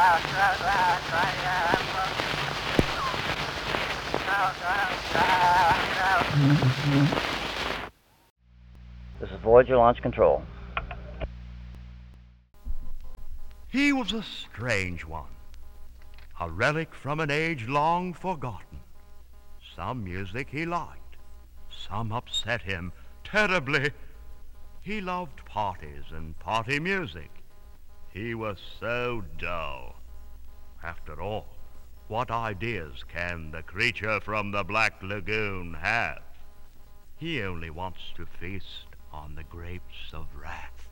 This is Voyager Launch Control. He was a strange one, a relic from an age long forgotten. Some music he liked, some upset him terribly. He loved parties and party music. He was so dull. After all, what ideas can the creature from the Black Lagoon have? He only wants to feast on the grapes of wrath.